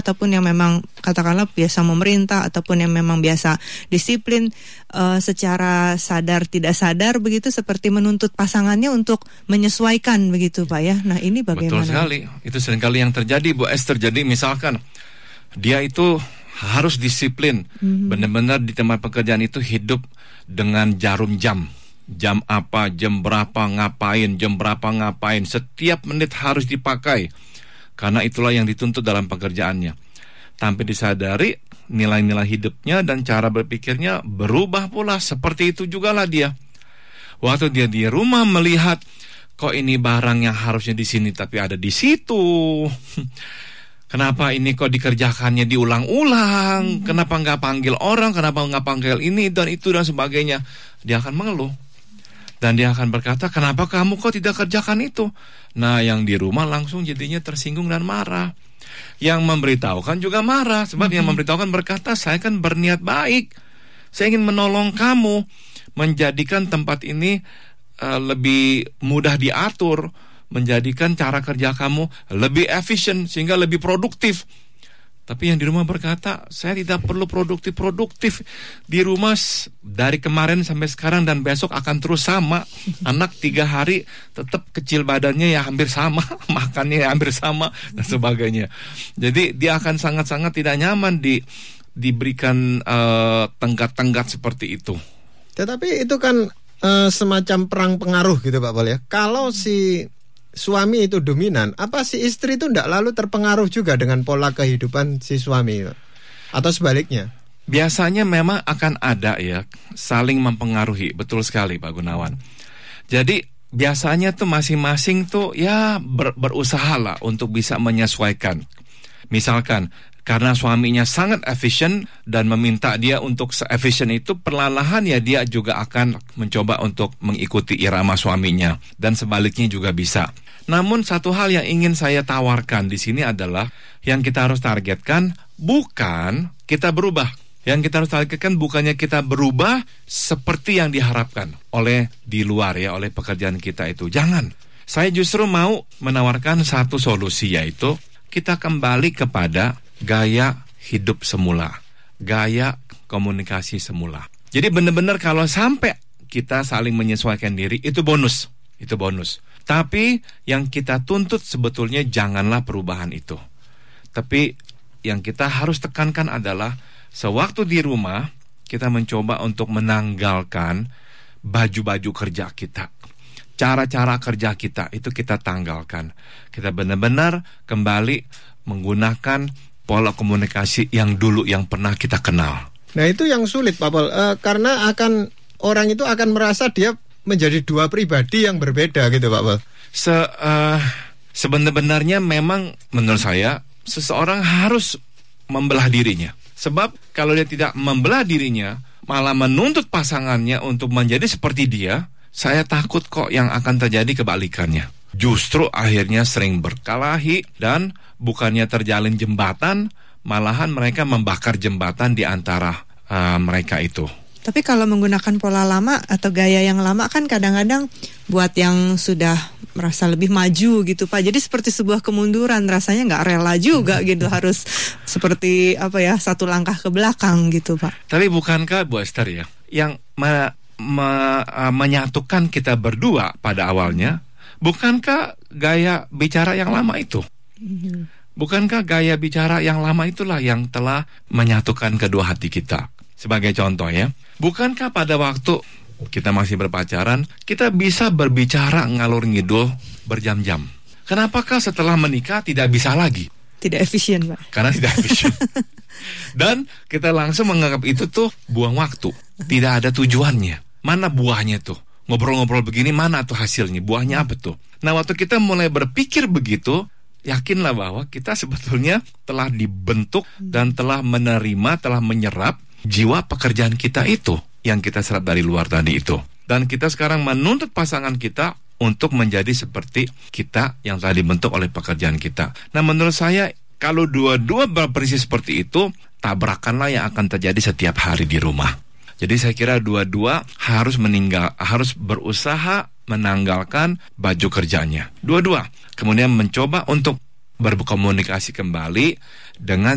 ataupun yang memang katakanlah biasa memerintah ataupun yang memang biasa disiplin, secara sadar tidak sadar begitu seperti menuntut pasangannya untuk menyesuaikan begitu Pak ya. Nah ini bagaimana? Betul sekali, itu seringkali yang terjadi Bu Esther. Jadi misalkan dia itu harus disiplin, benar-benar di tempat pekerjaan itu hidup dengan jarum jam. Jam apa, jam berapa ngapain, jam berapa ngapain, setiap menit harus dipakai. Karena itulah yang dituntut dalam pekerjaannya. Tanpa disadari, nilai-nilai hidupnya dan cara berpikirnya berubah pula. Seperti itu jugalah dia. Waktu dia di rumah melihat, kok ini barang yang harusnya di sini tapi ada di situ. Kenapa ini kok dikerjakannya diulang-ulang? Kenapa nggak panggil orang? Kenapa nggak panggil ini dan itu dan sebagainya? Dia akan mengeluh. Dan dia akan berkata, kenapa kamu kok tidak kerjakan itu? Nah, yang di rumah langsung jadinya tersinggung dan marah. Yang memberitahukan juga marah. Sebab yang memberitahukan berkata, saya kan berniat baik. Saya ingin menolong kamu. Menjadikan tempat ini lebih mudah diatur. Menjadikan cara kerja kamu lebih efisien sehingga lebih produktif. Tapi yang di rumah berkata, saya tidak perlu produktif. Di rumah dari kemarin sampai sekarang dan besok akan terus sama. Anak 3 hari tetap kecil badannya ya hampir sama, makannya ya hampir sama dan sebagainya. Jadi dia akan sangat-sangat tidak nyaman diberikan tenggat-tenggat seperti itu. Tetapi itu kan semacam perang pengaruh gitu Pak Paul ya. Kalau si suami itu dominan, apa si istri itu tidak lalu terpengaruh juga dengan pola kehidupan si suami atau sebaliknya? Biasanya memang akan ada ya saling mempengaruhi, betul sekali Pak Gunawan. Jadi biasanya tuh masing-masing tuh ya berusaha lah untuk bisa menyesuaikan. Misalkan karena suaminya sangat efisien dan meminta dia untuk se-efisien itu, perlahan-lahan ya dia juga akan mencoba untuk mengikuti irama suaminya dan sebaliknya juga bisa. Namun satu hal yang ingin saya tawarkan di sini adalah yang kita harus targetkan bukan kita berubah. Yang kita harus targetkan bukannya kita berubah seperti yang diharapkan oleh di luar ya, oleh pekerjaan kita itu. Jangan. Saya justru mau menawarkan satu solusi, yaitu kita kembali kepada gaya hidup semula, gaya komunikasi semula. Jadi benar-benar kalau sampai kita saling menyesuaikan diri, itu bonus. Itu bonus. Tapi yang kita tuntut sebetulnya janganlah perubahan itu. Tapi yang kita harus tekankan adalah sewaktu di rumah kita mencoba untuk menanggalkan baju-baju kerja kita. Cara-cara kerja kita itu kita tanggalkan. Kita benar-benar kembali menggunakan pola komunikasi yang dulu yang pernah kita kenal. Nah itu yang sulit Pak Paul, karena orang itu akan merasa dia menjadi dua pribadi yang berbeda gitu Pak Paul. Sebenarnya memang menurut saya seseorang harus membelah dirinya. Sebab kalau dia tidak membelah dirinya, malah menuntut pasangannya untuk menjadi seperti dia, saya takut kok yang akan terjadi kebalikannya. Justru akhirnya sering berkelahi dan bukannya terjalin jembatan, malahan mereka membakar jembatan di antara mereka itu. Tapi kalau menggunakan pola lama atau gaya yang lama kan kadang-kadang buat yang sudah merasa lebih maju gitu Pak. Jadi seperti sebuah kemunduran, rasanya nggak rela juga gitu, harus seperti satu langkah ke belakang gitu Pak. Tapi bukankah Bu Esther ya, yang menyatukan kita berdua pada awalnya, bukankah gaya bicara yang lama itu? Bukankah gaya bicara yang lama itulah yang telah menyatukan kedua hati kita? Sebagai contoh ya, bukankah pada waktu kita masih berpacaran, kita bisa berbicara ngalur ngidul berjam-jam? Kenapakah setelah menikah tidak bisa lagi? Tidak efisien Pak. Karena tidak efisien. Dan kita langsung menganggap itu tuh buang waktu, tidak ada tujuannya. Mana buahnya tuh? Ngobrol-ngobrol begini mana tuh hasilnya? Buahnya apa tuh? Nah waktu kita mulai berpikir begitu, yakinlah bahwa kita sebetulnya telah dibentuk dan telah menerima, telah menyerap jiwa pekerjaan kita itu yang kita serap dari luar tadi itu. Dan kita sekarang menuntut pasangan kita untuk menjadi seperti kita yang telah dibentuk oleh pekerjaan kita. Nah menurut saya kalau dua-dua berprinsip seperti itu, tabrakanlah yang akan terjadi setiap hari di rumah. Jadi saya kira dua-dua harus berusaha menanggalkan baju kerjanya. Dua-dua. Kemudian mencoba untuk berkomunikasi kembali dengan